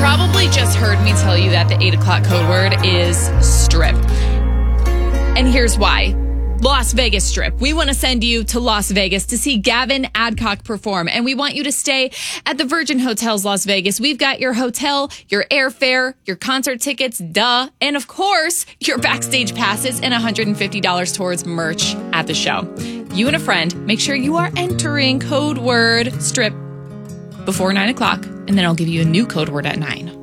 probably just heard me tell you that the 8 o'clock code word is strip. And here's why. Las Vegas Strip. We want to send you to Las Vegas to see Gavin Adcock perform. And we want you to stay at the Virgin Hotels Las Vegas. We've got your hotel, your airfare, your concert tickets, duh. And of course, your backstage passes and $150 towards merch at the show. You and a friend, make sure you are entering code word strip before 9 o'clock. And then I'll give you a new code word at 9.